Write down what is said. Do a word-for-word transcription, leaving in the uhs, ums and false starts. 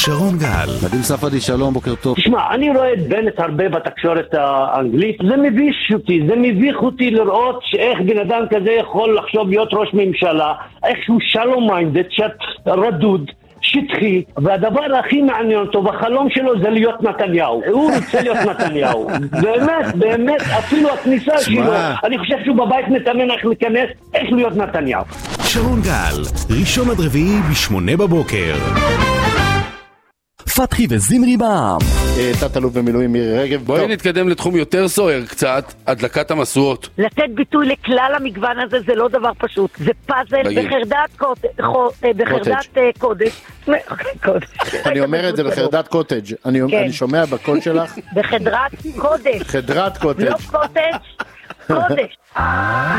שרון גל. נדים ספדי, שלום, בוקר טוב. תשמע, אני רואה את בנט הרבה בתקשורת האנגלית, זה מביש אותי, זה מביך אותי לראות שאיך בן אדם כזה יכול לחשוב להיות ראש ממשלה, איך שהוא שלום מיינדד, שאת רדוד, שטחי, והדבר הכי מעניין אותו בחלום שלו זה להיות נתניהו. הוא רוצה להיות נתניהו. באמת, באמת, אפילו הכניסה שלו, אני חושב שהוא בבית מתאמן איך להיכנס, איך להיות נתניהו. שרון גל, ראשון עד רביעי בשמונה בבוקר. פתחי וזמרי בעם. תת-אלוף במילואים מירי רגב. בואי נתקדם לתחום יותר סוער קצת, הדלקת המשואות. לתת ביטוי לכלל המגוון הזה זה לא דבר פשוט. זה פאזל בחרדת קודש. אני אומר את זה בחרדת קוטג'. אני שומע בקול שלך. בחדרת קודש. חדרת קוטג'. לא קוטג', קודש.